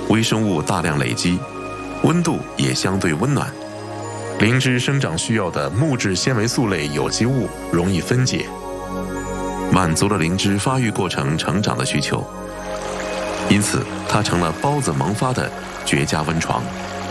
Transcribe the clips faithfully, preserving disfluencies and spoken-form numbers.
微生物大量累积，温度也相对温暖，灵芝生长需要的木质纤维素类有机物容易分解，满足了灵芝发育过程成长的需求，因此它成了孢子萌发的绝佳温床。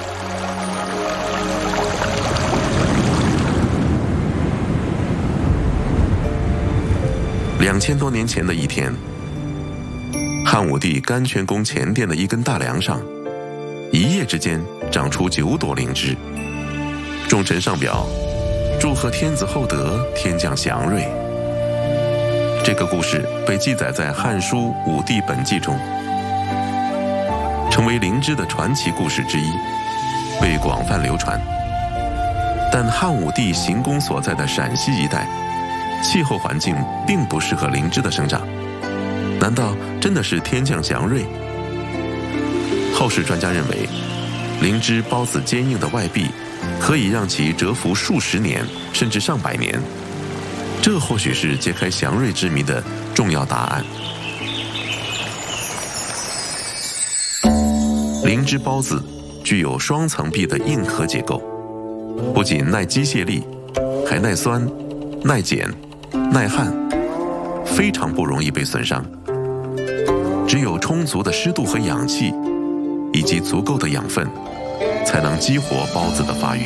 两千多年前的一天，汉武帝甘泉宫前殿的一根大梁上，一夜之间长出九朵灵芝。众臣上表，祝贺天子厚德，天降祥瑞。这个故事被记载在《汉书·武帝本纪》中，成为灵芝的传奇故事之一，被广泛流传。但汉武帝行宫所在的陕西一带，气候环境并不适合灵芝的生长，难道真的是天降祥瑞？后世专家认为，灵芝孢子坚硬的外壁可以让其蛰伏数十年甚至上百年，这或许是揭开祥瑞之谜的重要答案。灵芝孢子具有双层壁的硬核结构，不仅耐机械力，还耐酸、耐碱、耐旱，非常不容易被损伤。只有充足的湿度和氧气，以及足够的养分，才能激活孢子的发育。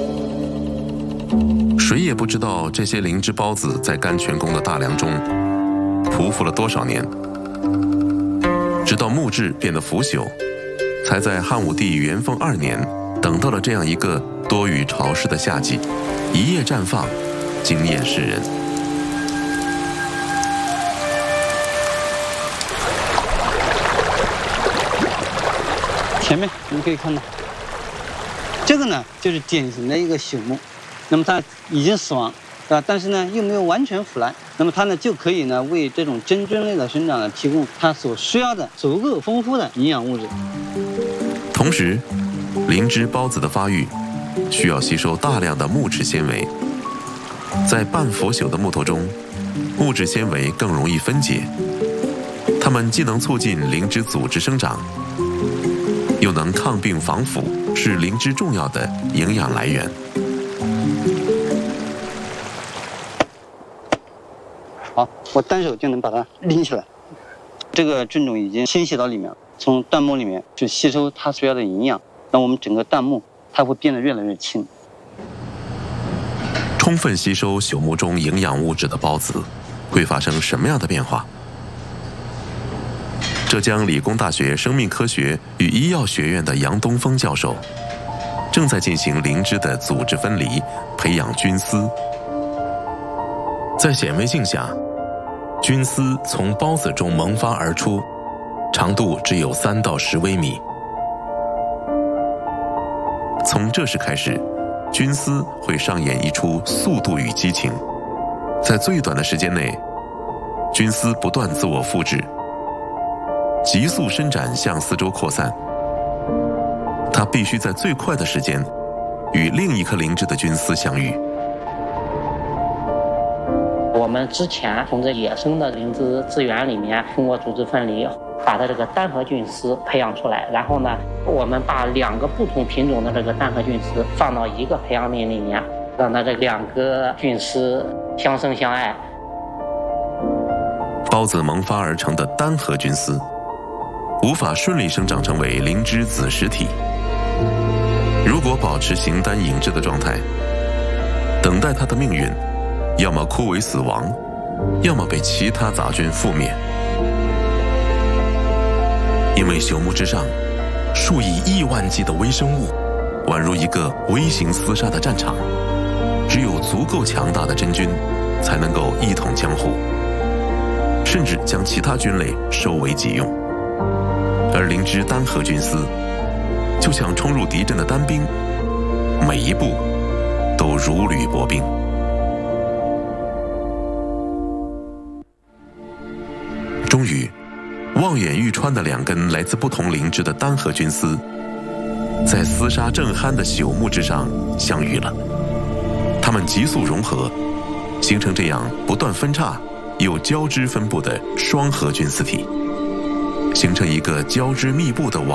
谁也不知道这些灵芝孢子在甘泉宫的大梁中匍匐了多少年，直到木质变得腐朽，才在汉武帝元丰二年等到了这样一个多雨潮湿的夏季，一夜绽放，惊艳世人。 前面我们可以看到，这个呢就是典型的一个朽木，那么它已经死亡，啊，但是呢又没有完全腐烂，那么它呢就可以呢为这种真菌类的生长呢提供它所需要的足够丰富的营养物质。 同时，灵芝孢子的发育需要吸收大量的木质纤维，在半腐朽的木头中，木质纤维更容易分解，它们既能促进灵芝组织生长，又能抗病防腐，是灵芝重要的营养来源。 好，我单手就能把它拎起来。这个菌种已经侵袭到里面，从弹幕里面去吸收它需要的营养，那我们整个弹幕它会变得越来越轻。 充分吸收朽木中营养物质的孢子会发生什么样的变化？浙江理工大学生命科学与医药学院的杨东风教授正在进行灵芝的组织分离，培养菌丝。在显微镜下，菌丝从孢子中萌发而出，长度只有三到十微米。从这时开始，菌丝会上演一出速度与激情，在最短的时间内，菌丝不断自我复制，急速伸展向四周扩散。它必须在最快的时间与另一颗灵芝的菌丝相遇。 我们之前从这野生的灵芝资源里面，通过组织分离，把它这个单核菌丝培养出来，然后呢，我们把两个不同品种的这个单核菌丝放到一个培养皿里面，让它这两个菌丝相生相爱。 孢子萌发而成的单核菌丝无法顺利生长成为灵芝子实体。如果保持形单影只的状态，等待它的命运，要么枯萎死亡，要么被其他杂菌覆灭。因为朽木之上，数以亿万计的微生物，宛如一个微型厮杀的战场，只有足够强大的真菌，才能够一统江湖，甚至将其他菌类收为己用。而灵芝单核菌丝就像冲入敌阵的单兵，每一步都如履薄冰。终于，望眼欲穿的两根来自不同灵芝的单核菌丝，在厮杀正酣的朽木之上相遇了。它们急速融合，形成这样不断分叉又交织分布的双核菌丝体，形成一个交织密布的网。